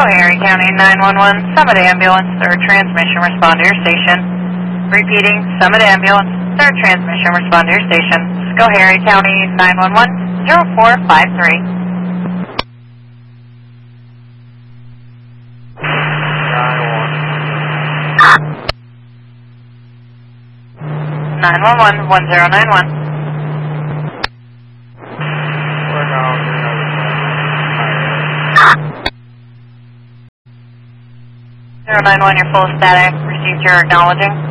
Schoharie County 911, Summit Ambulance, third transmission, respond to your station. Repeating, Summit Ambulance, third transmission, respond to your station. Schoharie County 911, 0453. 911, 1091. We're now on another side. 091, your full static. Received your acknowledging.